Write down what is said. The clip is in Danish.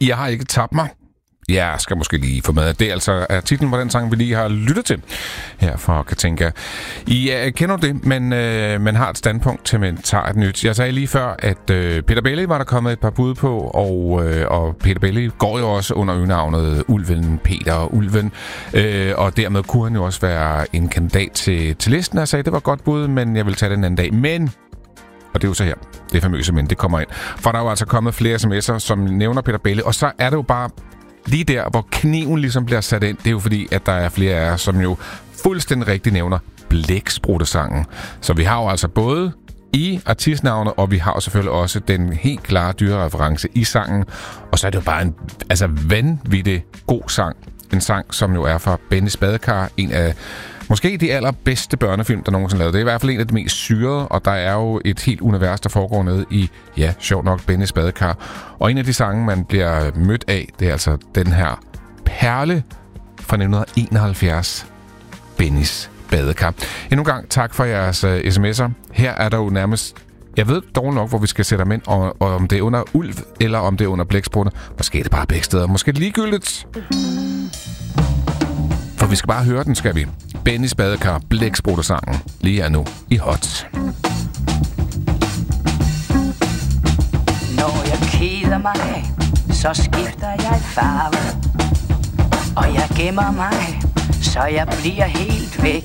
Jeg har ikke tabt mig. Jeg skal måske lige få med. Det er altså titlen på den sang, vi lige har lyttet til her fra Katinka. I kender det, men man har et standpunkt til, man tager et nyt. Jeg sagde lige før, at Peter Belli var der kommet et par bud på, og Peter Belli går jo også under øgenavnet Ulven, Peter Ulven, og dermed kunne han jo også være en kandidat til listen. Jeg sagde, det var et godt bud, men jeg vil tage det en anden dag. Men, og det er jo så her, det famøse men, det kommer ind. For der er jo altså kommet flere sms'er, som nævner Peter Belli, og så er det jo bare lige der, hvor kniven ligesom bliver sat ind. Det er jo fordi, at der er flere af jer, som jo fuldstændig rigtigt nævner Blæksprutte-sangen. Så vi har jo altså både i artistnavnet, og vi har jo selvfølgelig også den helt klare dyrereference i sangen. Og så er det jo bare en vanvittig god sang. En sang, som jo er fra Bennys Badekar. En af måske de allerbedste børnefilm, der nogensinde lavede. Det er i hvert fald en af de mest syrede, og der er jo et helt univers, der foregår nede i, ja, sjovt nok, Bennys Badekar. Og en af de sange, man bliver mødt af, det er altså den her perle fra 1971. Bennys Badekar. Endnu en gang tak for jeres sms'er. Her er der jo nærmest, jeg ved dog nok, hvor vi skal sætte dem ind, og om det er under Ulv, eller om det er under Blæksprutte. Måske er det bare begge steder. Måske er det ligegyldigt. For vi skal bare høre den, skal vi. Bennys Badekar, Blæksprutte-sangen, lige er nu i Hot. Når jeg keder mig, så skifter jeg farve. Og jeg gemmer mig, så jeg bliver helt væk.